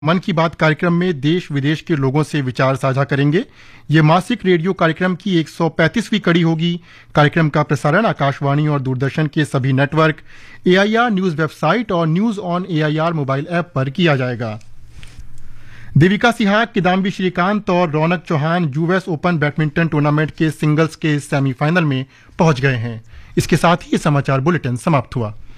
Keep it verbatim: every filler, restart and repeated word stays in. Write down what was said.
मन की बात कार्यक्रम में देश विदेश के लोगों से विचार साझा करेंगे। ये मासिक रेडियो कार्यक्रम की एक सौ पैंतीसवीं कड़ी होगी। कार्यक्रम का प्रसारण आकाशवाणी और दूरदर्शन के सभी नेटवर्क, एआईआर न्यूज वेबसाइट और news on AIR mobile app पर किया जाएगा। देविका सिहाग, किदाम्बी श्रीकांत और रौनक Chauhan US open badminton tournament के सिंगल्स के सेमीफाइनल में पहुंच गए हैं। इसके साथ ही ये समाचार बुलेटिन समाप्त हुआ।